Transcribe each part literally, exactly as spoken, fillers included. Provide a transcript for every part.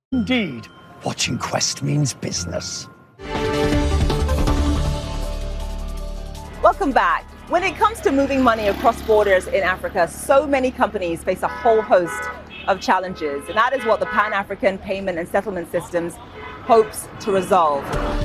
Indeed, watching Quest means business. Welcome back. When it comes to moving money across borders in Africa, so many companies face a whole host of challenges, and that is what the Pan-African Payment and Settlement Systems hopes to resolve.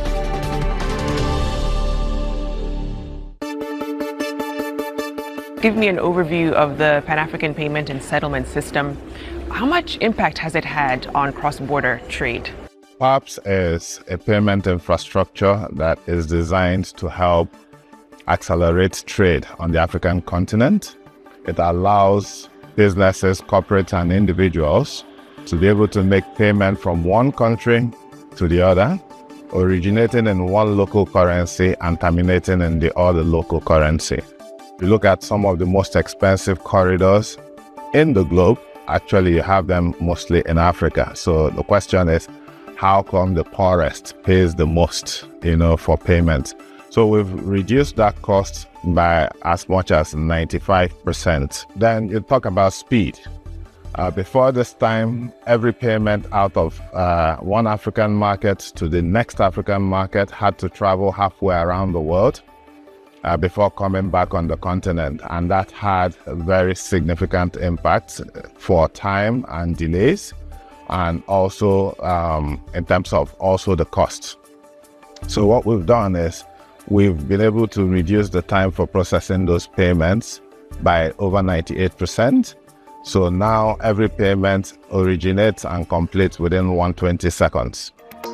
Give me an overview of the Pan-African Payment and Settlement System. How much impact has it had on cross-border trade? PAPS is a payment infrastructure that is designed to help accelerate trade on the African continent. It allows businesses, corporates, and individuals to be able to make payment from one country to the other, originating in one local currency and terminating in the other local currency. You look at some of the most expensive corridors in the globe, actually you have them mostly in Africa. So the question is, how come the poorest pays the most, you know, for payments? So we've reduced that cost by as much as ninety-five percent. Then you talk about speed. Uh, before this time, every payment out of uh, one African market to the next African market had to travel halfway around the world uh, before coming back on the continent. And that had a very significant impact for time and delays, and also um, in terms of also the cost. So what we've done is we've been able to reduce the time for processing those payments by over ninety-eight percent. So now every payment originates and completes within one hundred twenty seconds.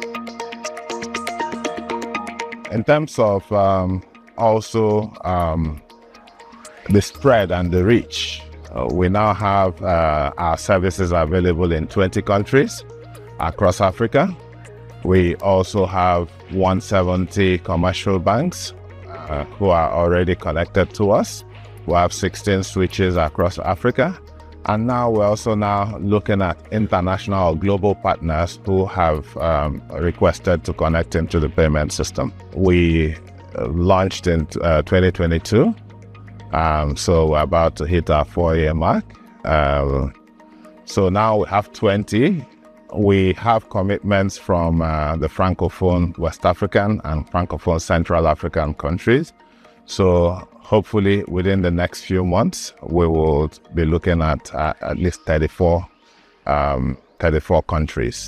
In terms of um, also um, the spread and the reach, uh, we now have uh, our services available in twenty countries across Africa. We also have one hundred seventy commercial banks uh, who are already connected to us. We have sixteen switches across Africa. And now we're also now looking at international or global partners who have um, requested to connect into the payment system. We uh, launched in uh, twenty twenty-two. Um, so we're about to hit our four-year mark. Uh, so now we have twenty. We have commitments from uh, the Francophone West African and Francophone Central African countries. So hopefully within the next few months, we will be looking at uh, at least thirty-four, um, thirty-four countries.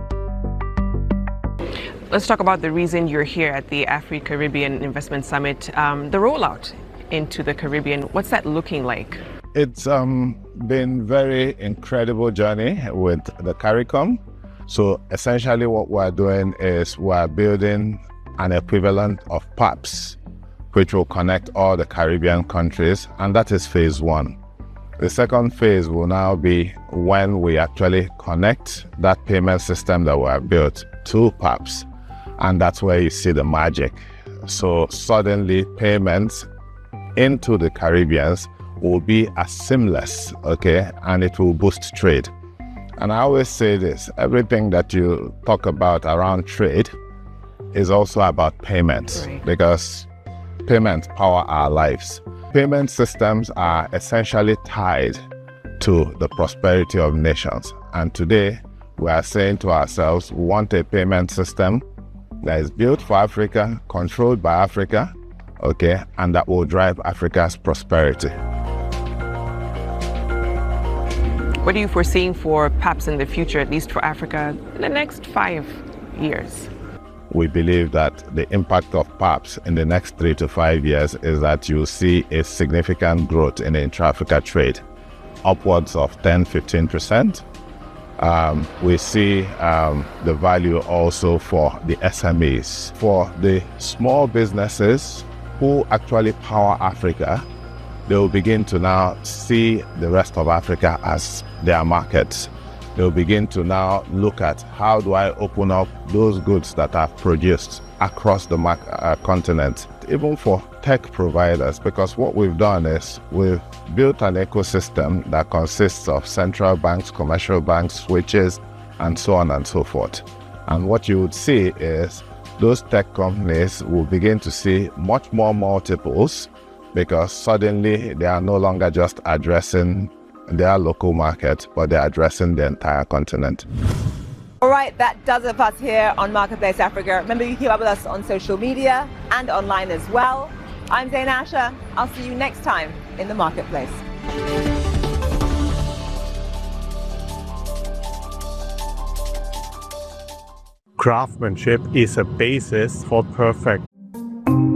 Let's talk about the reason you're here at the Afri-Caribbean Investment Summit, um, the rollout into the Caribbean. What's that looking like? It's um, been very incredible journey with the CARICOM. So essentially what we're doing is we're building an equivalent of PAPS, which will connect all the Caribbean countries, and that is phase one. The second phase will now be when we actually connect that payment system that we have built to PAPS, and that's where you see the magic. So suddenly payments into the Caribbeans will be as seamless, okay, and it will boost trade. And I always say this, everything that you talk about around trade is also about payments, right, because payments power our lives. Payment systems are essentially tied to the prosperity of nations. And today, we are saying to ourselves, we want a payment system that is built for Africa, controlled by Africa, okay, and that will drive Africa's prosperity. What are you foreseeing for PAPS in the future, at least for Africa, in the next five years? We believe that the impact of PAPS in the next three to five years is that you'll see a significant growth in intra-Africa trade, upwards of ten, fifteen percent. Um, we see um, the value also for the S M Es, for the small businesses who actually power Africa. They will begin to now see the rest of Africa as their markets. They'll begin to now look at how do I open up those goods that are produced across the uh, continent, even for tech providers, because what we've done is we've built an ecosystem that consists of central banks, commercial banks, switches, and so on and so forth. And what you would see is those tech companies will begin to see much more multiples, because suddenly they are no longer just addressing their local market, but they're addressing the entire continent. All right, that does it for us here on Marketplace Africa. Remember, you keep up with us on social media and online as well. I'm Zain Asher. I'll see you next time in the Marketplace. Craftsmanship is a basis for perfect